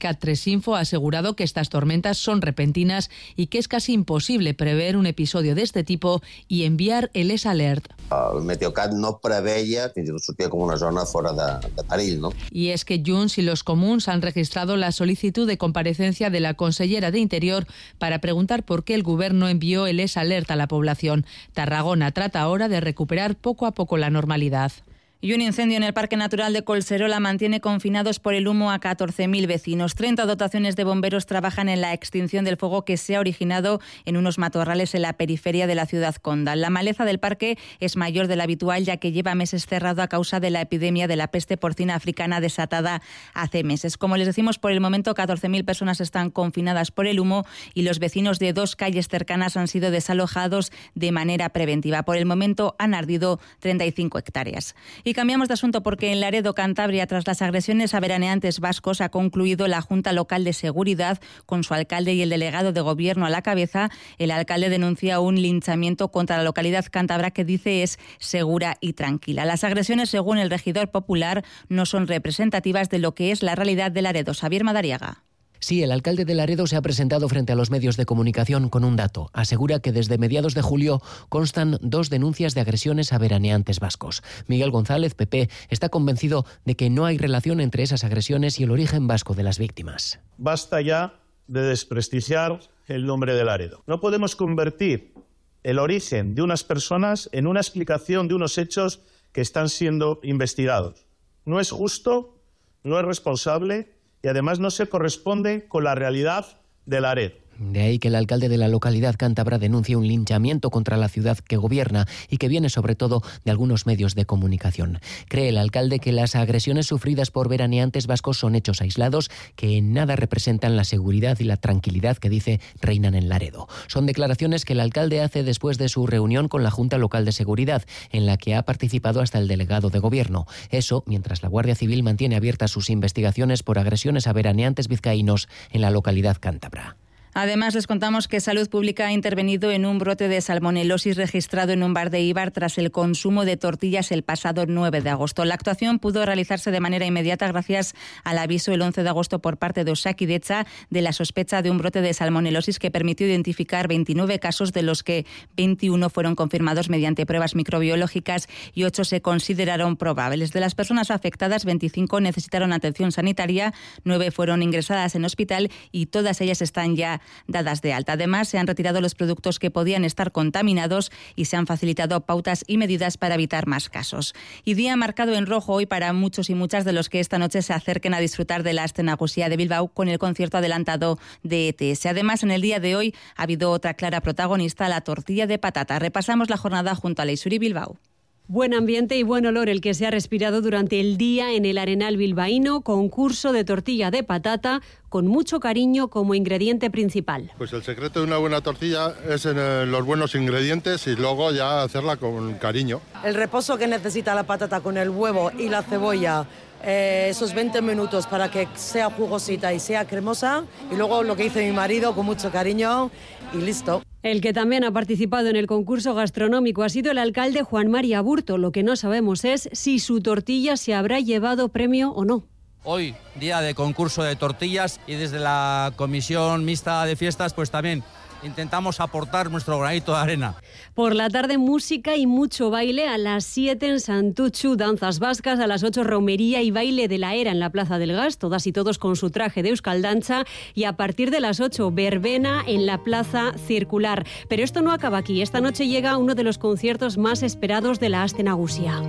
Cat3Info ha asegurado que estas tormentas son repentinas y que es casi imposible prever un episodio de este tipo y enviar el S-Alert. El Meteocat no preveia, fins i tot sortia com una zona fora de perill, ¿no? Y es que Junts y los Comuns han registrado la solicitud de comparecencia de la consellera de Interior para preguntar por qué el Gobierno envió el S-Alert a la población. Tarragona trata ahora de recuperar poco a poco la normalidad. Y un incendio en el Parque Natural de Collserola mantiene confinados por el humo a 14.000 vecinos. 30 dotaciones de bomberos trabajan en la extinción del fuego que se ha originado en unos matorrales en la periferia de la ciudad condal. La maleza del parque es mayor de la habitual, ya que lleva meses cerrado a causa de la epidemia de la peste porcina africana desatada hace meses. Como les decimos, por el momento 14.000 personas están confinadas por el humo y los vecinos de 2 calles cercanas han sido desalojados de manera preventiva. Por el momento han ardido 35 hectáreas. Y cambiamos de asunto porque en Laredo, Cantabria, tras las agresiones a veraneantes vascos, ha concluido la Junta Local de Seguridad con su alcalde y el delegado de Gobierno a la cabeza. El alcalde denuncia un linchamiento contra la localidad cántabra que dice es segura y tranquila. Las agresiones, según el regidor popular, no son representativas de lo que es la realidad de Laredo. Xavier Madariaga. Sí, el alcalde de Laredo se ha presentado frente a los medios de comunicación con un dato. Asegura que desde mediados de julio constan 2 denuncias de agresiones a veraneantes vascos. Miguel González, PP, está convencido de que no hay relación entre esas agresiones y el origen vasco de las víctimas. Basta ya de desprestigiar el nombre de Laredo. No podemos convertir el origen de unas personas en una explicación de unos hechos que están siendo investigados. No es justo, no es responsable y además no se corresponde con la realidad de Laredo. De ahí que el alcalde de la localidad cántabra denuncie un linchamiento contra la ciudad que gobierna y que viene sobre todo de algunos medios de comunicación. Cree el alcalde que las agresiones sufridas por veraneantes vascos son hechos aislados que en nada representan la seguridad y la tranquilidad que dice reinan en Laredo. Son declaraciones que el alcalde hace después de su reunión con la Junta Local de Seguridad, en la que ha participado hasta el delegado de Gobierno. Eso mientras la Guardia Civil mantiene abiertas sus investigaciones por agresiones a veraneantes vizcaínos en la localidad cántabra. Además, les contamos que Salud Pública ha intervenido en un brote de salmonelosis registrado en un bar de Eibar tras el consumo de tortillas el pasado 9 de agosto. La actuación pudo realizarse de manera inmediata gracias al aviso el 11 de agosto por parte de Osakidetza de la sospecha de un brote de salmonelosis que permitió identificar 29 casos, de los que 21 fueron confirmados mediante pruebas microbiológicas y 8 se consideraron probables. De las personas afectadas, 25 necesitaron atención sanitaria, 9 fueron ingresadas en hospital y todas ellas están ya dadas de alta. Además, se han retirado los productos que podían estar contaminados y se han facilitado pautas y medidas para evitar más casos. Y día marcado en rojo hoy para muchos y muchas de los que esta noche se acerquen a disfrutar de la Aste Nagusia de Bilbao con el concierto adelantado de ETS. Además, en el día de hoy ha habido otra clara protagonista, la tortilla de patata. Repasamos la jornada junto a Leisuri Bilbao. Buen ambiente y buen olor el que se ha respirado durante el día en el Arenal bilbaíno, concurso de tortilla de patata con mucho cariño como ingrediente principal. Pues el secreto de una buena tortilla es en los buenos ingredientes y luego ya hacerla con cariño. El reposo que necesita la patata con el huevo y la cebolla, esos 20 minutos para que sea jugosita y sea cremosa, y luego lo que hizo mi marido con mucho cariño y listo. El que también ha participado en el concurso gastronómico ha sido el alcalde Juan María Burto. Lo que no sabemos es si su tortilla se habrá llevado premio o no. Hoy, día de concurso de tortillas, y desde la Comisión Mixta de Fiestas, pues también intentamos aportar nuestro granito de arena. Por la tarde, música y mucho baile. A las 7 en Santutxu, danzas vascas. A las 8, romería y baile de la era en la Plaza del Gas, todas y todos con su traje de euskaldancha. Y a partir de las 8, verbena en la Plaza Circular. Pero esto no acaba aquí. Esta noche llega uno de los conciertos más esperados de la Aste Nagusia.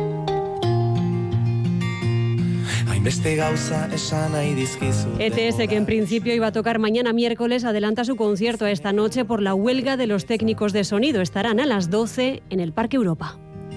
ETS, que en principio iba a tocar mañana miércoles, adelanta su concierto a esta noche por la huelga de los técnicos de sonido. Estarán a las 12 en el Parque Europa.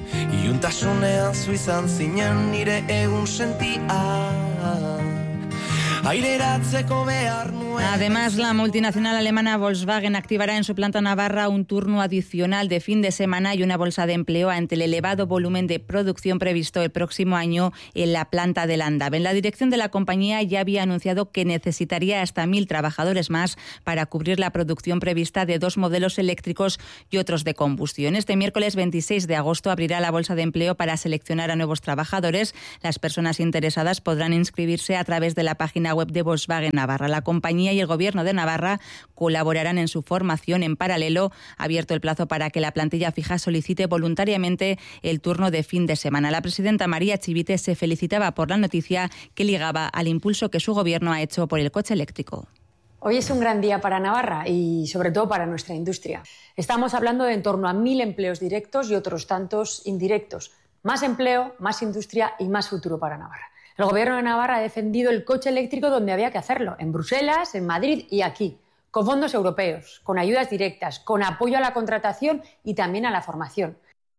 Además, la multinacional alemana Volkswagen activará en su planta navarra un turno adicional de fin de semana y una bolsa de empleo ante el elevado volumen de producción previsto el próximo año en la planta de Landau. La dirección de la compañía ya había anunciado que necesitaría hasta 1.000 trabajadores más para cubrir la producción prevista de 2 modelos eléctricos y otros de combustión. Este miércoles 26 de agosto abrirá la bolsa de empleo para seleccionar a nuevos trabajadores. Las personas interesadas podrán inscribirse a través de la página la web de Volkswagen Navarra. La compañía y el Gobierno de Navarra colaborarán en su formación. En paralelo, ha abierto el plazo para que la plantilla fija solicite voluntariamente el turno de fin de semana. La presidenta María Chivite se felicitaba por la noticia que ligaba al impulso que su Gobierno ha hecho por el coche eléctrico. Hoy es un gran día para Navarra y sobre todo para nuestra industria. Estamos hablando de en torno a 1.000 empleos directos y otros tantos indirectos. Más empleo, más industria y más futuro para Navarra. El Gobierno de Navarra ha defendido el coche eléctrico donde había que hacerlo, en Bruselas, en Madrid y aquí, con fondos europeos, con ayudas directas, con apoyo a la contratación y también a la formación.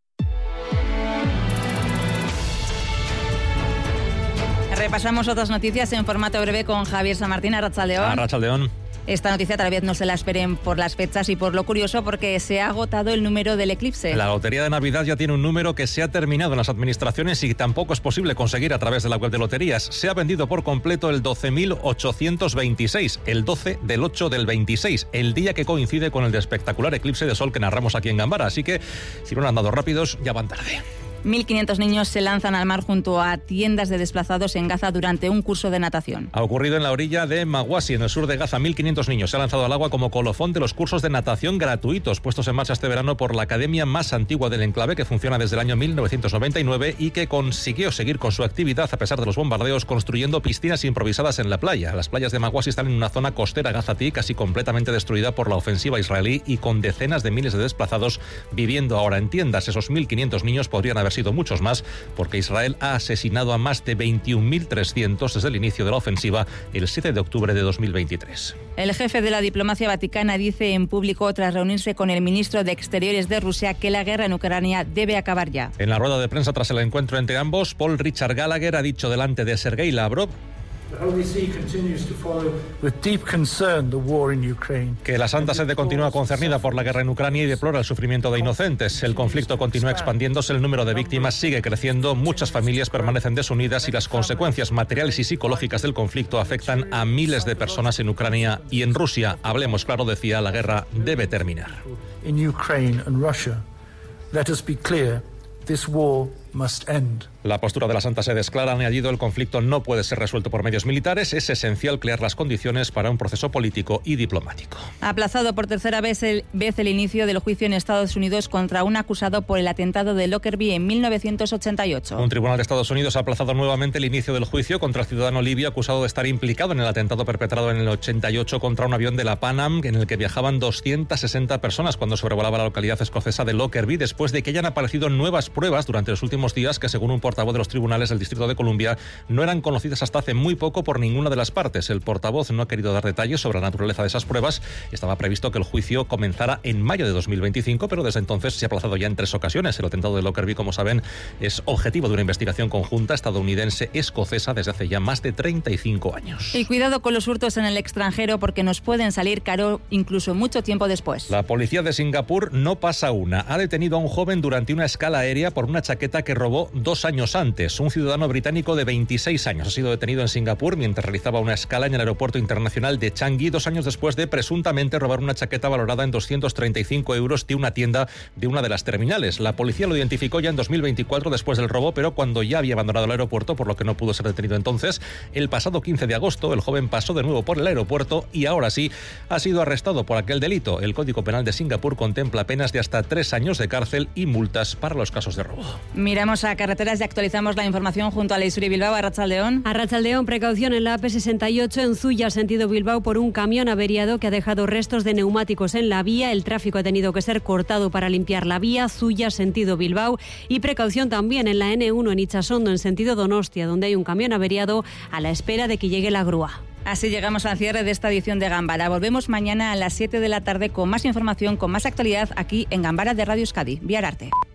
Repasamos otras noticias en formato breve con Javier San Martín. Arratsaldeón. Arratsaldeón. Esta noticia tal vez no se la esperen por las fechas y por lo curioso, porque se ha agotado el número del eclipse. La lotería de Navidad ya tiene un número que se ha terminado en las administraciones y tampoco es posible conseguir a través de la web de loterías. Se ha vendido por completo el 12.826, el 12 del 8 del 26, el día que coincide con el espectacular eclipse de sol que narramos aquí en Gambara. Así que, si no han andado rápidos, ya van tarde. 1.500 niños se lanzan al mar junto a tiendas de desplazados en Gaza durante un curso de natación. Ha ocurrido en la orilla de Mawasi, en el sur de Gaza. 1.500 niños se han lanzado al agua como colofón de los cursos de natación gratuitos puestos en marcha este verano por la academia más antigua del enclave, que funciona desde el año 1999 y que consiguió seguir con su actividad a pesar de los bombardeos, construyendo piscinas improvisadas en la playa. Las playas de Mawasi están en una zona costera gazatí casi completamente destruida por la ofensiva israelí y con decenas de miles de desplazados viviendo ahora en tiendas. Esos 1.500 niños podrían haber sido muchos más, porque Israel ha asesinado a más de 21.300 desde el inicio de la ofensiva el 7 de octubre de 2023. El jefe de la diplomacia vaticana dice en público, tras reunirse con el ministro de Exteriores de Rusia, que la guerra en Ucrania debe acabar ya. En la rueda de prensa tras el encuentro entre ambos, Paul Richard Gallagher ha dicho delante de Sergei Lavrov que la Santa Sede continúa concernida por la guerra en Ucrania y deplora el sufrimiento de inocentes. El conflicto continúa expandiéndose, el número de víctimas sigue creciendo, muchas familias permanecen desunidas y las consecuencias materiales y psicológicas del conflicto afectan a miles de personas en Ucrania y en Rusia. Hablemos claro, decía, la guerra debe terminar. In Ukraine and Russia, let us be clear, this war must end. La postura de la Santa Sede es clara. Han añadido: el conflicto no puede ser resuelto por medios militares. Es esencial crear las condiciones para un proceso político y diplomático. Aplazado por tercera vez el inicio del juicio en Estados Unidos contra un acusado por el atentado de Lockerbie en 1988. Un tribunal de Estados Unidos ha aplazado nuevamente el inicio del juicio contra el ciudadano libio acusado de estar implicado en el atentado perpetrado en el 88 contra un avión de la Pan Am en el que viajaban 260 personas cuando sobrevolaba la localidad escocesa de Lockerbie, después de que hayan aparecido nuevas pruebas durante los últimos días que, según un portavoz de los tribunales del Distrito de Columbia, no eran conocidas hasta hace muy poco por ninguna de las partes. El portavoz no ha querido dar detalles sobre la naturaleza de esas pruebas. Estaba previsto que el juicio comenzara en mayo de 2025, pero desde entonces se ha aplazado ya en 3 ocasiones. El atentado de Lockerbie, como saben, es objetivo de una investigación conjunta estadounidense-escocesa desde hace ya más de 35 años. Y cuidado con los hurtos en el extranjero, porque nos pueden salir caro incluso mucho tiempo después. La policía de Singapur no pasa una. Ha detenido a un joven durante una escala aérea por una chaqueta que robó 2 años antes. Un ciudadano británico de 26 años ha sido detenido en Singapur mientras realizaba una escala en el aeropuerto internacional de Changi 2 años después de presuntamente robar una chaqueta valorada en 235 euros de una tienda de una de las terminales. La policía lo identificó ya en 2024 después del robo, pero cuando ya había abandonado el aeropuerto, por lo que no pudo ser detenido entonces. El pasado 15 de agosto el joven pasó de nuevo por el aeropuerto y ahora sí ha sido arrestado por aquel delito. El Código Penal de Singapur contempla penas de hasta 3 años de cárcel y multas para los casos de robo. Miramos a carreteras y actualizamos la información junto a Leisuri Bilbao. Arratsaldeón. Arratsaldeón, precaución en la AP68 en Zuya, sentido Bilbao, por un camión averiado que ha dejado restos de neumáticos en la vía. El tráfico ha tenido que ser cortado para limpiar la vía. Zuya, sentido Bilbao. Y precaución también en la N1 en Itxasondo, en sentido Donostia, donde hay un camión averiado a la espera de que llegue la grúa. Así llegamos al cierre de esta edición de Gambara. Volvemos mañana a las 7 de la tarde con más información, con más actualidad aquí en Gambara de Radio Euskadi. Biar arte.